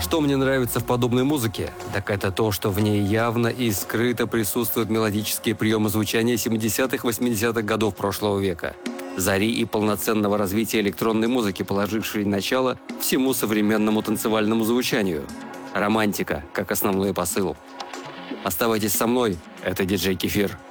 Что мне нравится в подобной музыке, так это то, что в ней явно и скрыто присутствуют мелодические приемы звучания 70-80-х годов прошлого века. Зари и полноценного развития электронной музыки, положившей начало всему современному танцевальному звучанию. Романтика, как основной посыл. Оставайтесь со мной, это диджей Кефир.